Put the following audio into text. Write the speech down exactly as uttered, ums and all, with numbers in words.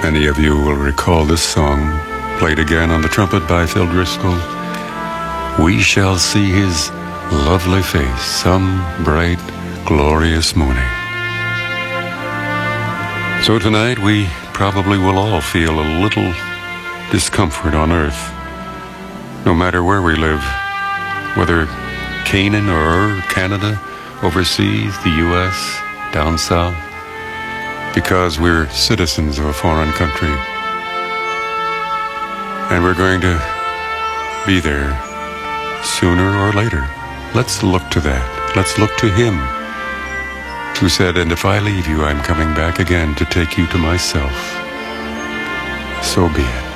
Many of you will recall this song, played again on the trumpet by Phil Driscoll. We shall see his lovely face some bright, glorious morning. So tonight we probably will all feel a little discomfort on earth, no matter where we live, whether Canaan or Canada, overseas, the U S, down south, because we're citizens of a foreign country. And we're going to be there sooner or later. Let's look to that. Let's look to him who said, and if I leave you, I'm coming back again to take you to myself. So be it.